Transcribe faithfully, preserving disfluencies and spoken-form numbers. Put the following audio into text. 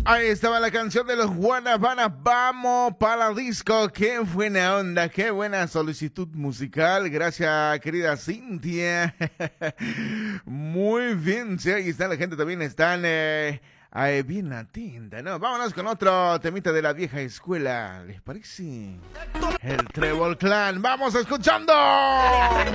Ahí estaba la canción de los Guanabanas. Vamos para la disco. Qué buena onda, qué buena solicitud musical. Gracias, querida Cintia. Muy bien, sí, ahí está la gente también. Están eh, eh, bien atenta, ¿no? Vámonos con otro temita de la vieja escuela. ¿Les parece? El Trébol Clan. ¡Vamos escuchando!